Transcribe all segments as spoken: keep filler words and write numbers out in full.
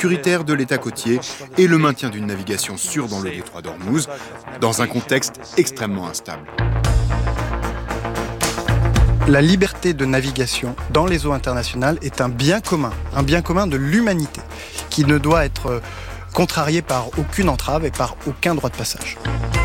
sécuritaire de l'État côtier et le maintien d'une navigation sûre dans le détroit d'Ormuz, dans un contexte extrêmement instable. La liberté de navigation dans les eaux internationales est un bien commun, un bien commun de l'humanité, qui ne doit être contrarié par aucune entrave et par aucun droit de passage.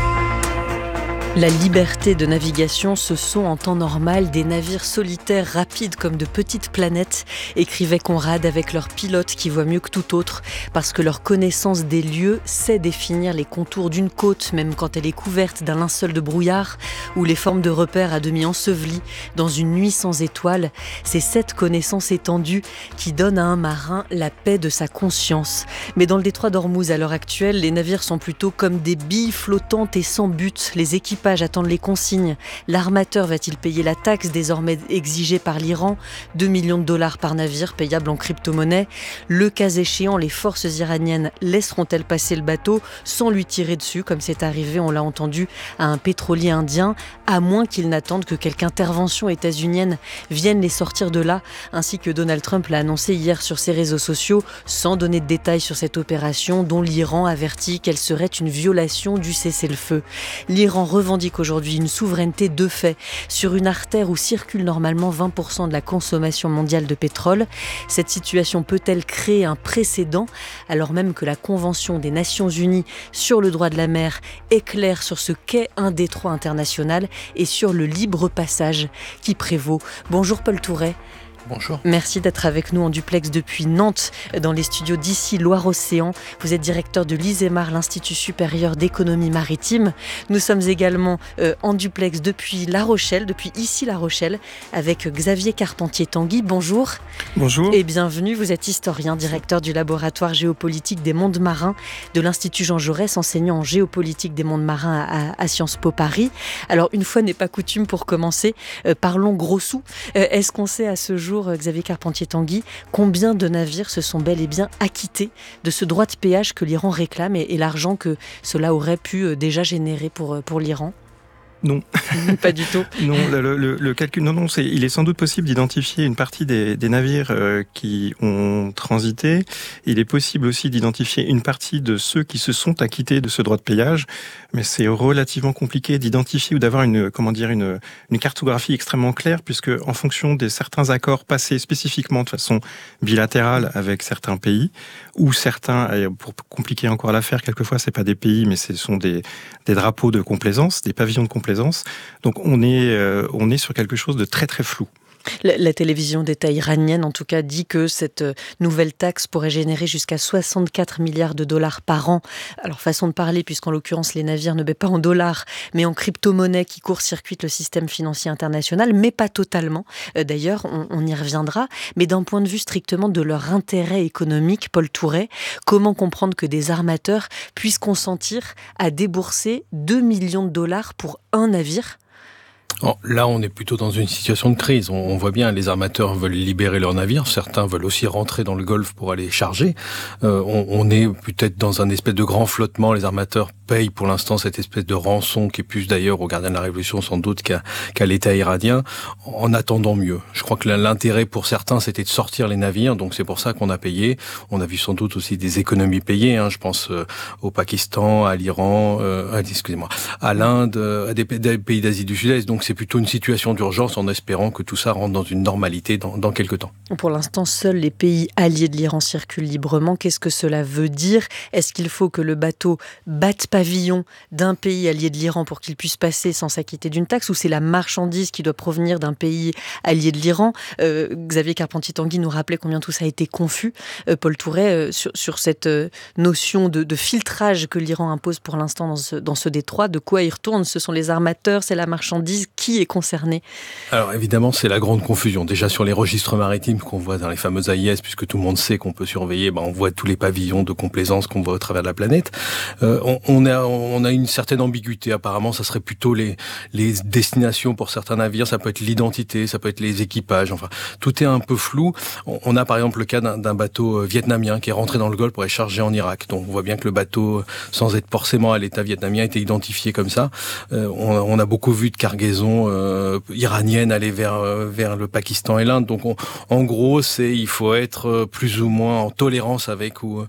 La liberté de navigation, ce sont en temps normal des navires solitaires rapides comme de petites planètes, écrivait Conrad, avec leurs pilotes qui voient mieux que tout autre, parce que leur connaissance des lieux sait définir les contours d'une côte, même quand elle est couverte d'un linceul de brouillard, ou les formes de repères à demi ensevelies dans une nuit sans étoiles. C'est cette connaissance étendue qui donne à un marin la paix de sa conscience. Mais dans le détroit d'Ormuz, à l'heure actuelle, les navires sont plutôt comme des billes flottantes et sans but. Les équipages attendent les consignes. L'armateur va-t-il payer la taxe désormais exigée par l'Iran ? deux millions de dollars par navire, payable en crypto-monnaie. Le cas échéant, les forces iraniennes laisseront-elles passer le bateau sans lui tirer dessus, comme c'est arrivé, on l'a entendu, à un pétrolier indien, à moins qu'ils n'attendent que quelque intervention états-unienne vienne les sortir de là, ainsi que Donald Trump l'a annoncé hier sur ses réseaux sociaux, sans donner de détails sur cette opération dont l'Iran avertit qu'elle serait une violation du cessez-le-feu. L'Iran revendique aujourd'hui une souveraineté de fait sur une artère où circule normalement vingt pour cent de la consommation mondiale de pétrole. Cette situation peut-elle créer un précédent, alors même que la Convention des Nations Unies sur le droit de la mer est claire sur ce qu'est un détroit international et sur le libre passage qui prévaut. Bonjour Paul Touret. Bonjour. Merci d'être avec nous en duplex depuis Nantes, dans les studios d'ici Loire-Océan. Vous êtes directeur de l'I S E M A R, l'Institut supérieur d'économie maritime. Nous sommes également euh, en duplex depuis La Rochelle, depuis ici La Rochelle, avec Xavier Carpentier-Tanguy. Bonjour. Bonjour. Et bienvenue. Vous êtes historien, directeur du laboratoire géopolitique des mondes marins de l'Institut Jean Jaurès, enseignant en géopolitique des mondes marins à, à Sciences Po Paris. Alors, une fois n'est pas coutume, pour commencer, euh, parlons gros sous. Euh, est-ce qu'on sait à ce jour, Xavier Carpentier-Tanguy, combien de navires se sont bel et bien acquittés de ce droit de péage que l'Iran réclame et, et l'argent que cela aurait pu déjà générer pour, pour l'Iran ? Non. Pas du tout. Non, le, le, le calcul, non, non, c'est, il est sans doute possible d'identifier une partie des, des navires euh, qui ont transité. Il est possible aussi d'identifier une partie de ceux qui se sont acquittés de ce droit de péage, mais c'est relativement compliqué d'identifier ou d'avoir une, comment dire, une, une cartographie extrêmement claire, puisque en fonction des certains accords passés spécifiquement de façon bilatérale avec certains pays, ou certains, pour compliquer encore l'affaire, quelquefois c'est pas des pays, mais ce sont des, des drapeaux de complaisance, des pavillons de complaisance. Donc on est, euh, on est sur quelque chose de très très flou. La, la télévision d'État iranienne, en tout cas, dit que cette nouvelle taxe pourrait générer jusqu'à soixante-quatre milliards de dollars par an. Alors, façon de parler, puisqu'en l'occurrence, les navires ne paient pas en dollars, mais en crypto-monnaie qui court-circuite le système financier international, mais pas totalement. Euh, d'ailleurs, on, on y reviendra. Mais d'un point de vue strictement de leur intérêt économique, Paul Touret, comment comprendre que des armateurs puissent consentir à débourser deux millions de dollars pour un navire ? Oh, là, on est plutôt dans une situation de crise. On, on voit bien, les armateurs veulent libérer leurs navires. Certains veulent aussi rentrer dans le Golfe pour aller charger. Euh, on, on est peut-être dans un espèce de grand flottement. Les armateurs payent pour l'instant cette espèce de rançon qui est plus d'ailleurs au gardien de la Révolution sans doute qu'à, qu'à l'État iranien, en attendant mieux. Je crois que l'intérêt pour certains, c'était de sortir les navires. Donc c'est pour ça qu'on a payé. On a vu sans doute aussi des économies payées. Hein. Je pense euh, au Pakistan, à l'Iran, euh, excusez-moi, à l'Inde, à des, des pays d'Asie du Sud-Est. Donc c'est plutôt une situation d'urgence en espérant que tout ça rentre dans une normalité dans, dans quelques temps. Pour l'instant, seuls les pays alliés de l'Iran circulent librement. Qu'est-ce que cela veut dire ? Est-ce qu'il faut que le bateau batte pavillon d'un pays allié de l'Iran pour qu'il puisse passer sans s'acquitter d'une taxe, ou c'est la marchandise qui doit provenir d'un pays allié de l'Iran ? euh, Xavier Carpentier-Tanguy nous rappelait combien tout ça a été confus. Euh, Paul Touret, euh, sur, sur cette euh, notion de, de filtrage que l'Iran impose pour l'instant dans ce, dans ce détroit, de quoi il retourne ? Ce sont les armateurs, c'est la marchandise, qui est concerné ? Alors évidemment, c'est la grande confusion. Déjà sur les registres maritimes qu'on voit dans les fameux A I S, puisque tout le monde sait qu'on peut surveiller, ben on voit tous les pavillons de complaisance qu'on voit au travers de la planète. Euh, on, on, a, on a une certaine ambiguïté. Apparemment, ça serait plutôt les, les destinations pour certains navires. Ça peut être l'identité, ça peut être les équipages. Enfin, tout est un peu flou. On, on a par exemple le cas d'un, d'un bateau vietnamien qui est rentré dans le Golfe pour être chargé en Irak. Donc on voit bien que le bateau, sans être forcément à l'État vietnamien, était identifié comme ça. Euh, on, on a beaucoup vu de cargaisons euh, iraniennes aller vers euh, vers le Pakistan et l'Inde. Donc on, en gros, c'est il faut être plus ou moins en tolérance avec ou